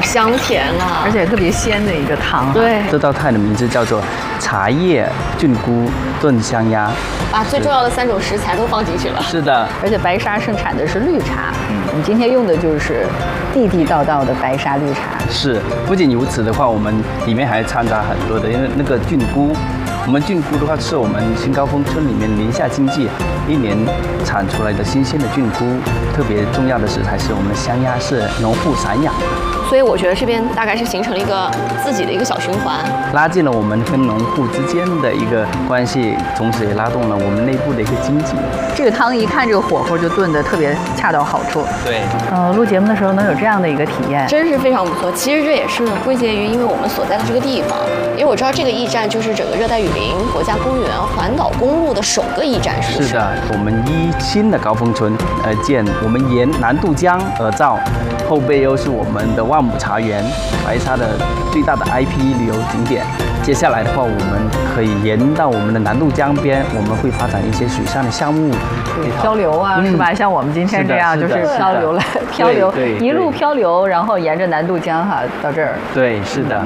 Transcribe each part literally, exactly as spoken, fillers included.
香甜啊， 而且特别鲜的一个汤、啊。 对， 这道菜的名字叫做茶叶菌菇炖香鸭， 把最重要的三种食材都放进去了。 是的， 而且白沙盛产的是绿茶，嗯，我们今天用的就是地地道道的白沙绿茶。 是，不仅如此的话，我们里面还掺杂很多的，因为那个菌菇。我们菌菇的话，是我们新高峰村里面宁夏经济一年产出来的新鲜的菌菇。特别重要的食材是我们的香鸭，是农户散养的。 所以我觉得这边大概是形成了一个自己的一个小循环， 拉近了我们跟农户之间的一个关系，同时也拉动了我们内部的一个经济。 这个汤一看这个火候就炖得特别恰到好处。 对， 呃，录节目的时候能有这样的一个体验， 真是非常不错。其实这也是归结于因为我们所在的这个地方，因为我知道这个驿站就是整个热带雨林国家公园环岛公路的首个驿站，是不是？ 是的，我们依新的高峰村而建，我们沿南渡江而造，后背又是我们的万亩茶园，白沙的最大的 I P 旅游景点。接下来的话，我们可以沿到我们的南渡江边，我们会发展一些水上的项目， 漂流啊，嗯、是吧？像我们今天这样，就是漂流来漂流，一路漂流，然后沿着南渡江哈到这儿。 对，是的。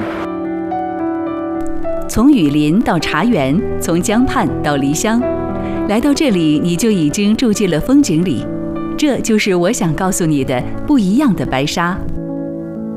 从雨林到茶园，从江畔到梨乡，来到这里，你就已经住进了风景里。这就是我想告诉你的不一样的白沙。